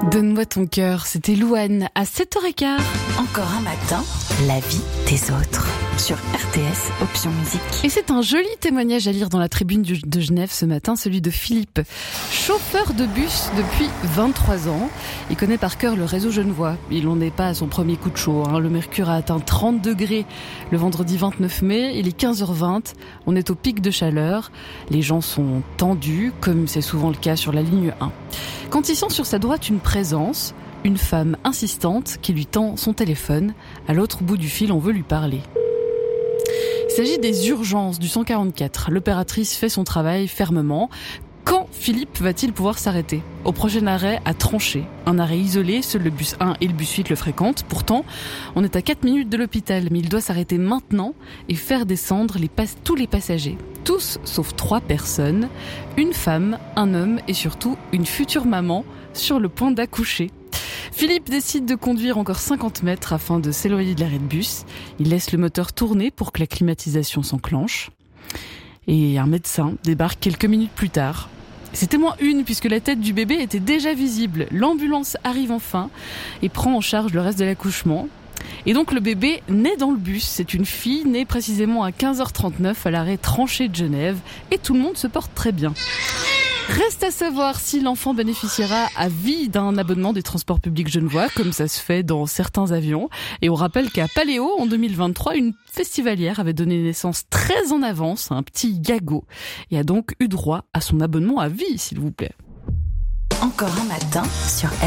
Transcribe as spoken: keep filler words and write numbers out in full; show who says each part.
Speaker 1: Donne-moi ton cœur, c'était Louane à sept heures quinze.
Speaker 2: Encore un matin, la vie des autres. Sur R T S, Option Musique.
Speaker 1: Et c'est un joli témoignage à lire dans la tribune de Genève ce matin, celui de Philippe. Chauffeur de bus depuis vingt-trois ans. Il connaît par cœur le réseau genevois. Il n'en est pas à son premier coup de chaud. Hein. Le mercure a atteint trente degrés le vendredi vingt-neuf mai. Il est quinze heures vingt. On est au pic de chaleur. Les gens sont tendus, comme c'est souvent le cas sur la ligne un. Quand il sent sur sa droite une présence, une femme insistante qui lui tend son téléphone. À l'autre bout du fil, on veut lui parler. Il s'agit des urgences du cent quarante-quatre. L'opératrice fait son travail fermement. Quand Philippe va-t-il pouvoir s'arrêter ? Au prochain arrêt, à Tranché. Un arrêt isolé, seul le bus un et le bus huit le fréquentent. Pourtant, on est à quatre minutes de l'hôpital, mais il doit s'arrêter maintenant et faire descendre les pas- tous les passagers. Tous, sauf trois personnes. Une femme, un homme et surtout une future maman sur le point d'accoucher. Philippe décide de conduire encore cinquante mètres afin de s'éloigner de l'arrêt de bus. Il laisse le moteur tourner pour que la climatisation s'enclenche. Et un médecin débarque quelques minutes plus tard. C'était moins une puisque la tête du bébé était déjà visible. L'ambulance arrive enfin et prend en charge le reste de l'accouchement. Et donc le bébé naît dans le bus. C'est une fille née précisément à quinze heures trente-neuf à l'arrêt Tranché de Genève. Et tout le monde se porte très bien. Reste à savoir si l'enfant bénéficiera à vie d'un abonnement des transports publics genevois, comme ça se fait dans certains avions. Et on rappelle qu'à Paléo, en deux mille vingt-trois, une festivalière avait donné naissance très en avance à un petit Yago et a donc eu droit à son abonnement à vie, s'il vous plaît.
Speaker 2: Encore un matin sur